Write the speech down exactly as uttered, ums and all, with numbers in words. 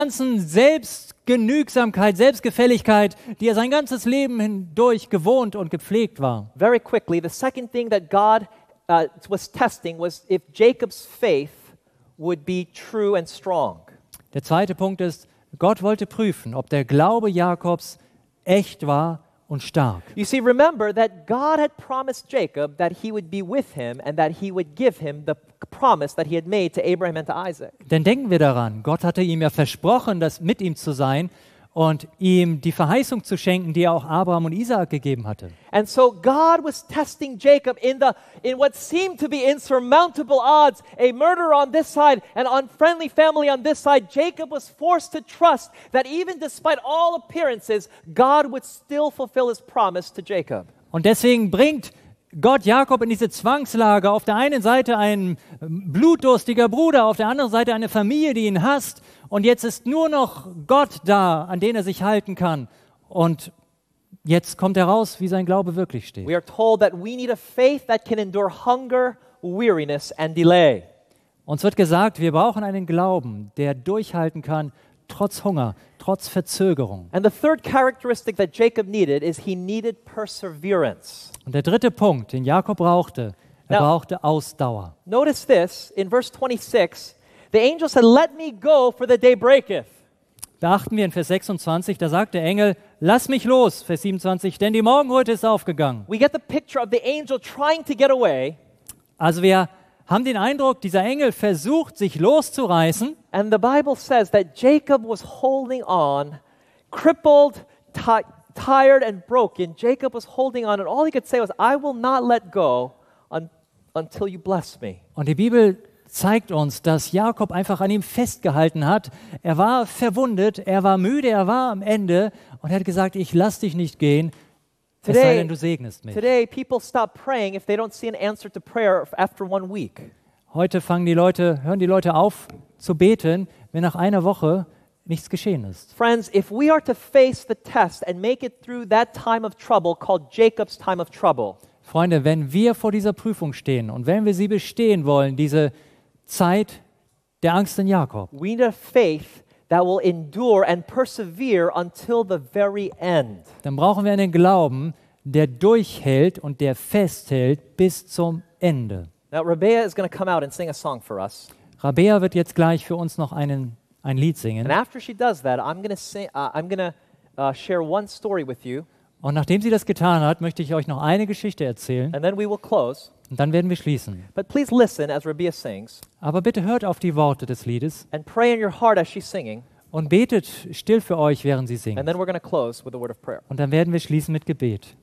ganzen Selbstgenügsamkeit, Selbstgefälligkeit, die er sein ganzes Leben hindurch gewohnt und gepflegt war. Very quickly, the second thing that God uh, was testing was if Jacob's faith would be true and strong. Der zweite Punkt ist, Gott wollte prüfen, ob der Glaube Jakobs echt war und stark. You see, remember that God had promised Jacob that he would be with him and that he would give him the promise that he had made to Abraham and to Isaac. Denn denken wir daran, Gott hatte ihm ja versprochen, das mit ihm zu sein und ihm die Verheißung zu schenken, die er auch Abraham und Isaak gegeben hatte. And so God was testing Jacob in the in what seemed to be insurmountable odds, a murder on this side, an unfriendly family on this side. Jacob was forced to trust that even despite all appearances, God would still fulfill his promise to Jacob. Und deswegen bringt Gott Jakob in diese Zwangslage. Auf der einen Seite ein blutdurstiger Bruder, auf der anderen Seite eine Familie, die ihn hasst. Und jetzt ist nur noch Gott da, an den er sich halten kann. Und jetzt kommt heraus, wie sein Glaube wirklich steht. We are told that we need a faith that can endure hunger, weariness and delay. Uns wird gesagt, wir brauchen einen Glauben, der durchhalten kann, trotz Hunger, trotz Verzögerung. And the third characteristic that Jacob needed is he needed perseverance. Und der dritte Punkt, den Jakob brauchte, er Now- brauchte Ausdauer. Notice this, in verse twenty-six, the angel said, "Let me go, for the day breaketh." Beachten wir in Vers sechsundzwanzig, da sagt der Engel, lass mich los, Vers siebenundzwanzig, denn die Morgenröte ist aufgegangen. We get the picture of the angel trying to get away, Also wir haben den Eindruck, dieser Engel versucht, sich loszureißen. and the Bible says that Jacob was holding on, crippled, ti- tired, and broken. Jacob was holding on, and all he could say was, "I will not let go un- until you bless me." Und die Bibel zeigt uns, dass Jakob einfach an ihm festgehalten hat. Er war verwundet, er war müde, er war am Ende und er hat gesagt, ich lass dich nicht gehen, es sei Today- denn, du segnest mich. Today, people stop praying if they don't see an answer to prayer after one week. Heute fangen die Leute, hören die Leute auf zu beten, wenn nach einer Woche nichts geschehen ist. Friends, if we are to face the test and make it through that time of trouble called Jacob's time of trouble, Freunde, wenn wir vor dieser Prüfung stehen und wenn wir sie bestehen wollen, diese Zeit der Angst in Jakob, we need a faith that will endure and persevere until the very end. dann brauchen wir einen Glauben, der durchhält und der festhält bis zum Ende. Now, Rabea is going to come out and sing a song for us. Rabea wird jetzt gleich für uns noch einen, ein Lied singen. And after she does that, I'm going to sing, uh, I'm going to uh, share one story with you, Und nachdem sie das getan hat, möchte ich euch noch eine Geschichte erzählen and then we will close. und dann werden wir schließen. But please listen as Rabea sings Aber bitte hört auf die Worte des Liedes and pray in your heart as she's singing, und betet still für euch, während sie and singt. then we're going to close with a word of prayer. Und dann werden wir schließen mit Gebet.